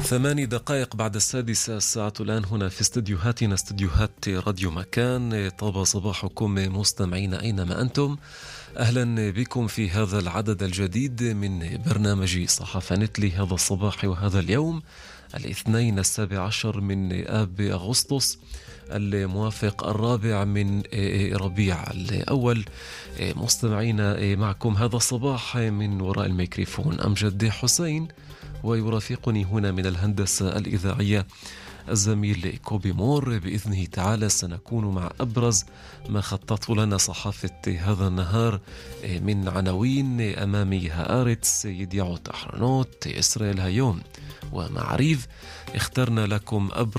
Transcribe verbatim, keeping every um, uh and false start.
ثماني دقائق بعد السادسة، الساعة الآن هنا في استديوهاتنا، استديوهات راديو مكان. طاب صباحكم مستمعين أينما أنتم، أهلا بكم في هذا العدد الجديد من برنامج صحافة نتلي. هذا الصباح وهذا اليوم الاثنين السابع عشر من آب أغسطس الموافق الرابع من ربيع الأول. مستمعين معكم هذا الصباح من وراء الميكروفون أمجد حسين، ويرافقني هنا من الهندسة الإذاعية الزميل كوبي مور. بإذنه تعالى سنكون مع أبرز ما خطط لنا صحافة هذا النهار من عناوين: أمامي هآرتس، يديعو تحرنوت، إسرائيل هيوم ومعريف. اخترنا لكم أبرز